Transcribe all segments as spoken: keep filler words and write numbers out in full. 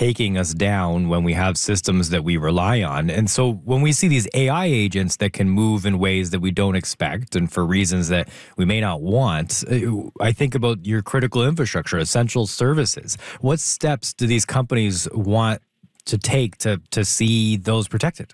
taking us down when we have systems that we rely on. And so when we see these A I agents that can move in ways that we don't expect and for reasons that we may not want, I think about your critical infrastructure, essential services. What steps do these companies want to take to, to see those protected?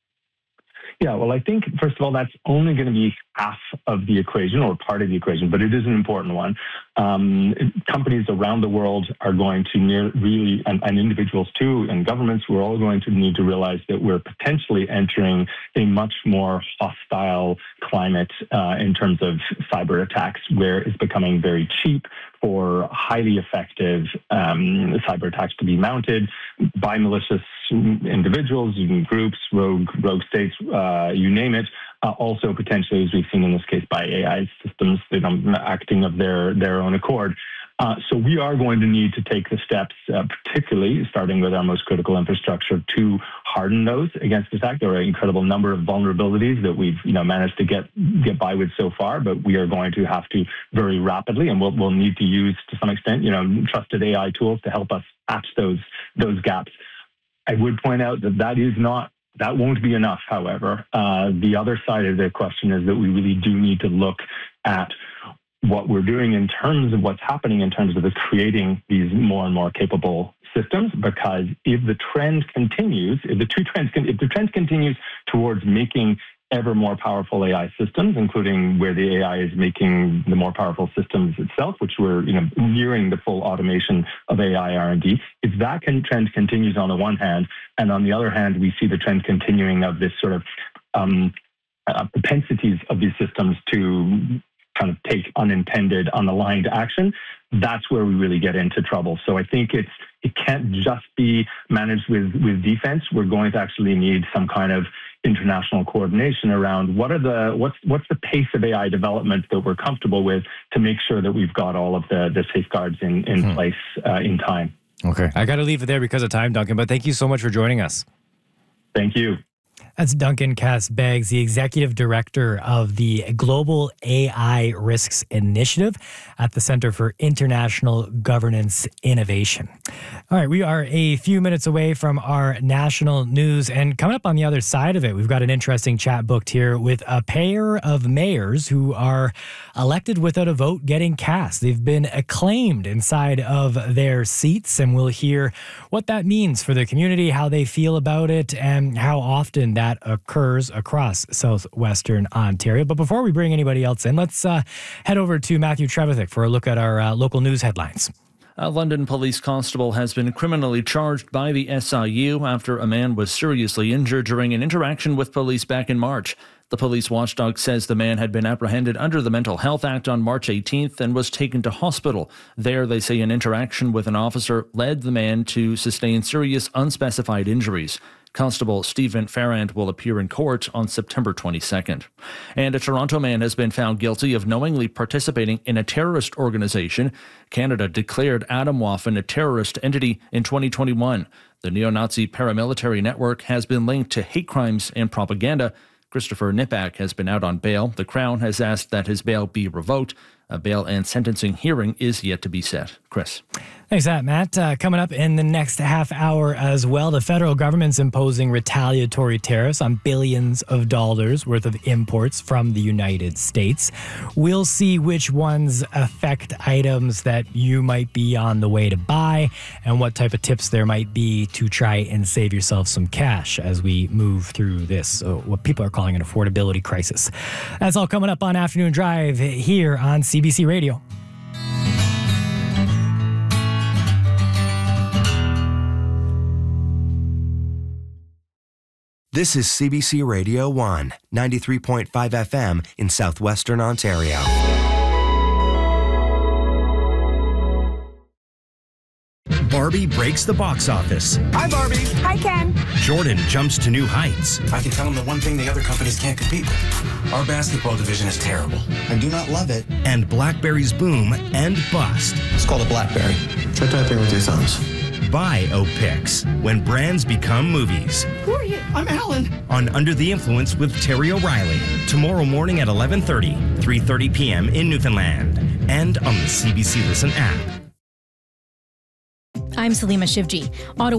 Yeah, well, I think, first of all, that's only going to be half of the equation or part of the equation, but it is an important one. Um, companies around the world are going to near, really, and, and individuals too, and governments, we're all going to need to realize that we're potentially entering a much more hostile climate uh, in terms of cyber attacks, where it's becoming very cheap for highly effective um, cyber attacks to be mounted by malicious individuals, groups, rogue, rogue states, uh, you name it. Uh, also, potentially, as we've seen in this case, by A I systems that are acting of their, their own accord. Uh, so we are going to need to take the steps, uh, particularly starting with our most critical infrastructure, to harden those against attack. There are an incredible number of vulnerabilities that we've, you know, managed to get get by with so far, but we are going to have to very rapidly, and we'll, we'll need to use to some extent, you know, trusted A I tools to help us patch those those gaps. I would point out that that is not. That won't be enough, however. Uh, the other side of the question is that we really do need to look at what we're doing in terms of what's happening in terms of the creating these more and more capable systems, because if the trend continues, if the two trends, if the trend continues towards making ever more powerful A I systems, including where the A I is making the more powerful systems itself, which we're, you know, nearing the full automation of A I R and D. If that can, trend continues on the one hand, and on the other hand, we see the trend continuing of this sort of um, uh, propensities of these systems to kind of take unintended, unaligned action, that's where we really get into trouble. So I think it's it can't just be managed with, with defense. We're going to actually need some kind of international coordination around what are the what's what's the pace of A I development that we're comfortable with to make sure that we've got all of the, the safeguards in, in hmm. place uh, in time. Okay. I got to leave it there because of time, Duncan, but thank you so much for joining us. Thank you. That's Duncan Cass-Beggs, the Executive Director of the Global A I Risks Initiative at the Center for International Governance Innovation. All right, we are a few minutes away from our national news, and coming up on the other side of it, we've got an interesting chat booked here with a pair of mayors who are elected without a vote getting cast. They've been acclaimed inside of their seats, and we'll hear what that means for the community, how they feel about it, and how often that occurs across southwestern Ontario. But before we bring anybody else in, let's uh, head over to Matthew Trevithick for a look at our uh, local news headlines. A London police constable has been criminally charged by the S I U after a man was seriously injured during an interaction with police back in March. The police watchdog says the man had been apprehended under the Mental Health Act on March eighteenth and was taken to hospital. There, they say an interaction with an officer led the man to sustain serious unspecified injuries. Constable Stephen Farrand will appear in court on September twenty-second. And a Toronto man has been found guilty of knowingly participating in a terrorist organization. Canada declared Atomwaffen a terrorist entity in twenty twenty-one. The neo-Nazi paramilitary network has been linked to hate crimes and propaganda. Christopher Nipak has been out on bail. The Crown has asked that his bail be revoked. A bail and sentencing hearing is yet to be set. Chris. Thanks for that, Matt. Uh, coming up in the next half hour as well, the federal government's imposing retaliatory tariffs on billions of dollars worth of imports from the United States. We'll see which ones affect items that you might be on the way to buy and what type of tips there might be to try and save yourself some cash as we move through this, uh, what people are calling an affordability crisis. That's all coming up on Afternoon Drive here on C B C Radio. This is C B C Radio one, ninety-three point five F M in southwestern Ontario. Barbie breaks the box office. Hi, Barbie. Hi, Ken. Jordan jumps to new heights. I can tell them the one thing the other companies can't compete with. Our basketball division is terrible. I do not love it. And BlackBerry's boom and bust. It's called a BlackBerry. Try typing with your thumbs. Biopics, when brands become movies. Who are you? I'm Alan. On Under the Influence with Terry O'Reilly. Tomorrow morning at eleven thirty, three thirty p.m. in Newfoundland. And on the C B C Listen app. I'm Salima Shivji. Ottawa